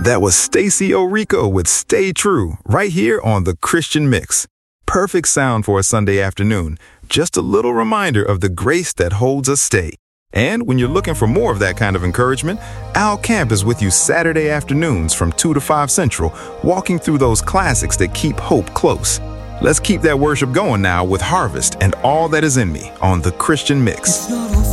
That was Stacey Orico with Stay True, right here on The Christian Mix. Perfect sound for a Sunday afternoon. Just a little reminder of the grace that holds us stay. And when you're looking for more of that kind of encouragement, Al Camp is with you Saturday afternoons from 2 to 5 Central, walking through those classics that keep hope close. Let's keep that worship going now with Harvest and All That Is In Me on The Christian Mix.